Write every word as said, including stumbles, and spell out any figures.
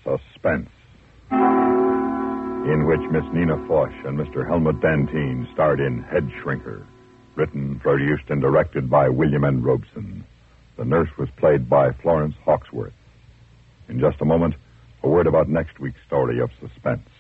Suspense, in which Miss Nina Foch and Mister Helmut Dantine starred in Head Shrinker, written, produced, and directed by William N. Robeson. The nurse was played by Florence Hawksworth. In just a moment, a word about next week's story of suspense.